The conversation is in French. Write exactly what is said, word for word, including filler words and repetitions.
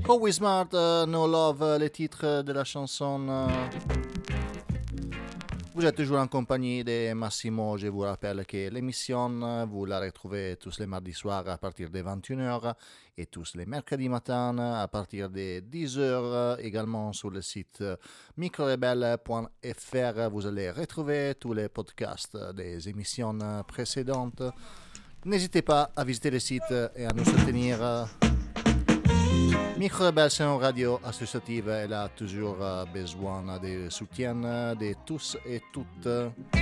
Howie Smart, euh, No Love, euh, les titres de la chanson. euh. Vous êtes toujours en compagnie de Massimo. Je vous rappelle que l'émission, euh, vous la retrouvez tous les mardis soirs à partir de vingt et une heures et tous les mercredis matins à partir de dix heures. Également sur le site euh, microrebelle point f r. Vous allez retrouver tous les podcasts des émissions euh, précédentes. N'hésitez pas à visiter le site et à nous soutenir. euh, Micro Rebelle, c'est une radio associative. Elle a toujours euh, besoin de soutien de tous et toutes.